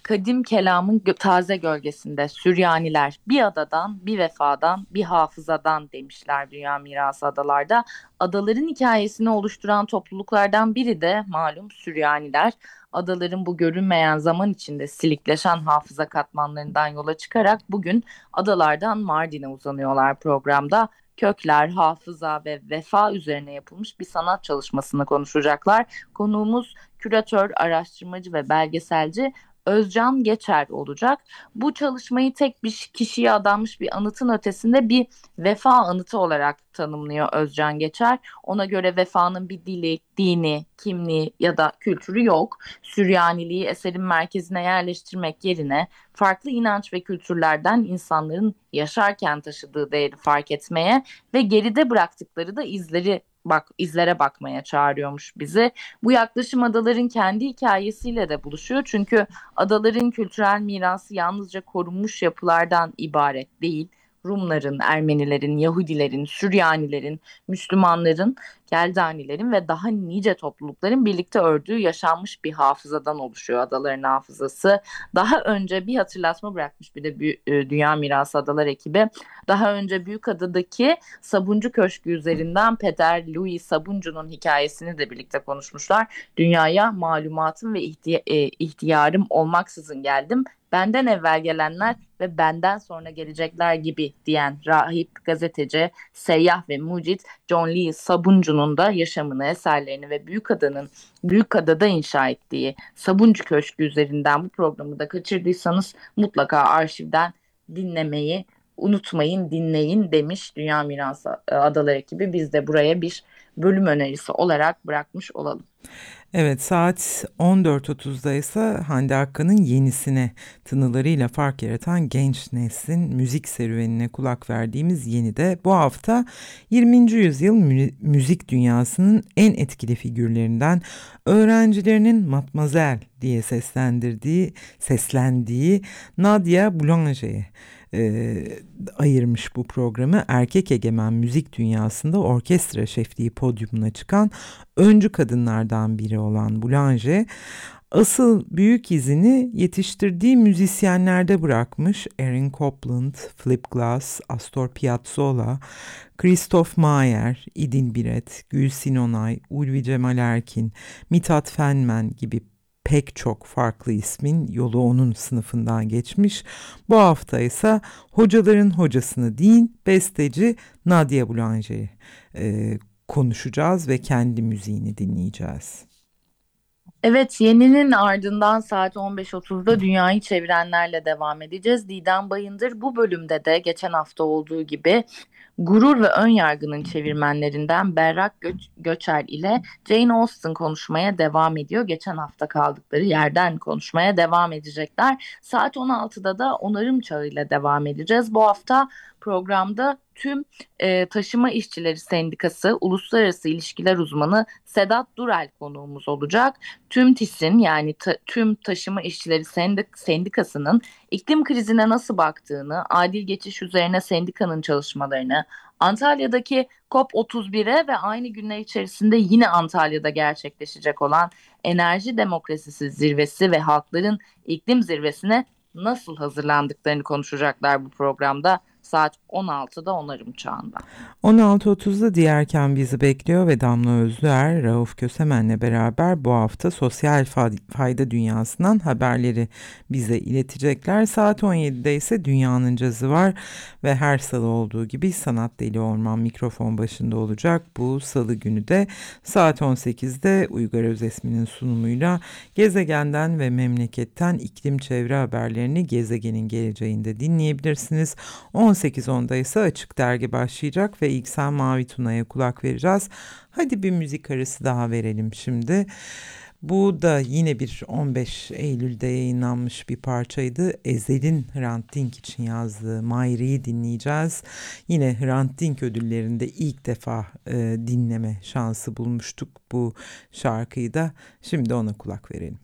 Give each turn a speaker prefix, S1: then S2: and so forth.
S1: Kadim kelamın taze gölgesinde Süryaniler bir adadan, bir vefadan, bir hafızadan demişler Dünya Mirası adalarda. Adaların hikayesini oluşturan topluluklardan biri de malum Süryaniler. Adaların bu görünmeyen zaman içinde silikleşen hafıza katmanlarından yola çıkarak bugün adalardan Mardin'e uzanıyorlar programda. Kökler, hafıza ve vefa üzerine yapılmış bir sanat çalışmasını konuşacaklar. Konuğumuz küratör, araştırmacı ve belgeselci Özcan Geçer olacak. Bu çalışmayı tek bir kişiye adanmış bir anıtın ötesinde bir vefa anıtı olarak tanımlıyor Özcan Geçer. Ona göre vefanın bir dili, dini, kimliği ya da kültürü yok. Süryaniliği eserin merkezine yerleştirmek yerine farklı inanç ve kültürlerden insanların yaşarken taşıdığı değeri fark etmeye ve geride bıraktıkları da izlere bakmaya çağırıyormuş bizi. Bu yaklaşım adaların kendi hikayesiyle de buluşuyor. Çünkü adaların kültürel mirası yalnızca korunmuş yapılardan ibaret değil. Rumların, Ermenilerin, Yahudilerin, Süryanilerin, Müslümanların, Geldanilerin ve daha nice toplulukların birlikte ördüğü yaşanmış bir hafızadan oluşuyor adaların hafızası. Daha önce bir hatırlatma bırakmış bir de Dünya Mirası Adalar ekibi. Daha önce Büyükada'daki Sabuncu Köşkü üzerinden Peder Louis Sabuncu'nun hikayesini de birlikte konuşmuşlar. Dünyaya malumatım ve ihtiyarım olmaksızın geldim. Benden evvel gelenler ve benden sonra gelecekler gibi diyen rahip, gazeteci, seyyah ve mucit John Lee Sabuncu'nun da yaşamını, eserlerini ve Büyükada'da inşa ettiği Sabuncu Köşkü üzerinden bu programı da kaçırdıysanız mutlaka arşivden dinlemeyi unutmayın, dinleyin demiş Dünya Mirası Adalar ekibi. Biz de buraya bir bölüm önerisi olarak bırakmış olalım.
S2: Evet, saat 14.30'da ise Hande Akkan'ın Yenisine tınılarıyla fark yaratan genç neslin müzik serüvenine kulak verdiğimiz Yeni'de bu hafta 20. yüzyıl müzik dünyasının en etkili figürlerinden öğrencilerinin Matmazel diye seslendiği Nadia Boulanger'e ayırmış bu programı. Erkek egemen müzik dünyasında orkestra şefliği podyumuna çıkan öncü kadınlardan biri olan Boulanger, asıl büyük izini yetiştirdiği müzisyenlerde bırakmış. Aaron Copland, Philip Glass, Astor Piazzolla, Christoph Mayer, İdil Biret, Gülsin Onay, Ulvi Cemal Erkin, Mithat Fenmen gibi pek çok farklı ismin yolu onun sınıfından geçmiş. Bu hafta ise hocaların hocasını değil, besteci Nadia Boulanger'i konuşacağız ve kendi müziğini dinleyeceğiz.
S1: Evet, Yeni'nin ardından saat 15.30'da Dünyayı Çevirenlerle devam edeceğiz. Didem Bayındır bu bölümde de geçen hafta olduğu gibi Gurur ve Önyargı'nın çevirmenlerinden Berrak Göçer ile Jane Austen konuşmaya devam ediyor. Geçen hafta kaldıkları yerden konuşmaya devam edecekler. Saat 16'da da Onarım Çağı ile devam edeceğiz. Bu hafta programda tüm Taşıma İşçileri Sendikası Uluslararası İlişkiler Uzmanı Sedat Durel konuğumuz olacak. Tüm TİS'in yani tüm Taşıma İşçileri Sendikası'nın iklim krizine nasıl baktığını, adil geçiş üzerine sendikanın çalışmalarını, Antalya'daki COP31'e ve aynı günler içerisinde yine Antalya'da gerçekleşecek olan Enerji Demokrasisi Zirvesi ve Halkların İklim Zirvesi'ne nasıl hazırlandıklarını konuşacaklar bu programda. Saat 16'da Onarım Çağı'nda.
S2: 16.30'da Diğerken bizi bekliyor ve Damla Özlüer, Rauf Kösemen'le beraber bu hafta sosyal fayda dünyasından haberleri bize iletecekler. Saat 17'de ise Dünyanın Cazı var ve her salı olduğu gibi Sanat Deli Orman mikrofon başında olacak. Bu salı günü de saat 18'de Uygar Özesmi'nin sunumuyla gezegenden ve memleketten iklim çevre haberlerini gezegenin geleceğinde dinleyebilirsiniz. 18.10'da ise Açık Dergi başlayacak ve ilk sen Mavi Tuna'ya kulak vereceğiz. Hadi bir müzik arası daha verelim şimdi. Bu da yine bir 15 Eylül'de yayınlanmış bir parçaydı. Ezel'in Hrant Dink için yazdığı Mayri'yi dinleyeceğiz. Yine Hrant Dink ödüllerinde ilk defa dinleme şansı bulmuştuk bu şarkıyı da. Şimdi ona kulak verelim.